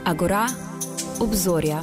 Agora, obzorja.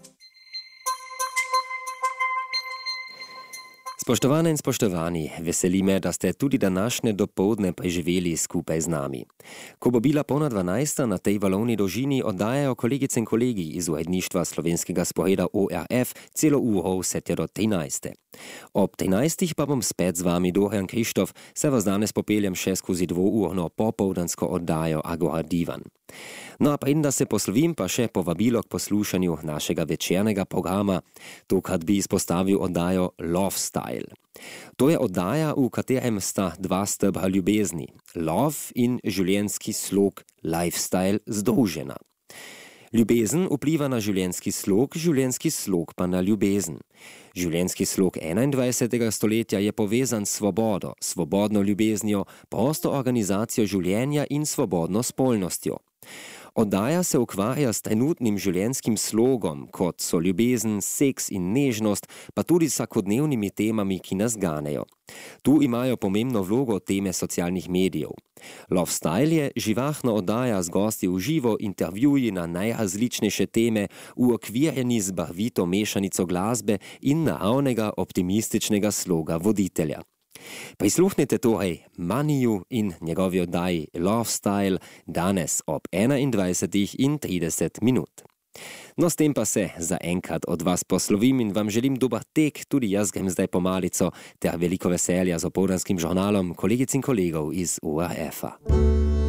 Spoštovane in spoštovani, veseli me, da ste tudi današnje dopoldne preživeli skupaj z nami. Ko bo bila polna 12. na tej valovni dolžini, oddajajo kolegice in kolegi iz uredništva slovenskega sporeda ORF celo uro vse tja do 13. Ob 13. pa bom spet z vami Dorian Krištof, se vas danes popeljem še skozi dvourno popoldansko oddajo Agora Divan. No, a preden da se poslovim, pa še povabilo k poslušanju našega večernega programa. Tokrat bi izpostavil oddajo Love Style. To je oddaja, v katerem sta dva stebra ljubezni, love in življenjski slog lifestyle združena. Ljubezen vpliva na življenjski slog pa na ljubezen. Življenjski slog 21. stoletja je povezan s svobodo, svobodno ljubeznijo, prosto organizacijo življenja in svobodno spolnostjo. Oddaja se ukvarja s trenutnim življenjskim slogom, kot so ljubezen, seks in nežnost, pa tudi s vsakodnevnimi temami, ki nas ganejo. Tu imajo pomembno vlogo teme socialnih medijev. Love Style je živahna oddaja z gosti v živo, intervjuji na najrazličnejše teme, uokvirjeni z barvito mešanico glasbe in naravnega optimističnega sloga voditelja. Prisluhnite torej Maniju in njegovi oddaji Love Style danes ob 21:30. No, s tem pa se zaenkrat od vas poslovim in vam želim dober tek, tudi jaz grem zdaj po malico, ter veliko veselja z opoldanskim žurналom kolegic in kolegov iz ORF-a.